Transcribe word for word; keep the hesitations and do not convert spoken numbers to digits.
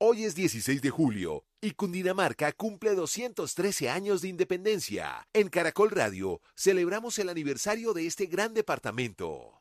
Hoy es dieciséis de julio y Cundinamarca cumple doscientos trece años de independencia. En Caracol Radio celebramos el aniversario de este gran departamento.